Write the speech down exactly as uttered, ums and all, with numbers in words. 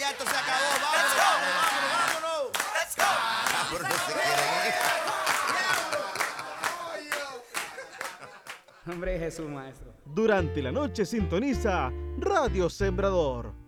ya esto se acabó. Vámonos, vámonos, vámonos, vámonos. Let's go. Ah, pero no se quieren ir. Hombre, Jesús, maestro. Durante la noche sintoniza Radio Sembrador.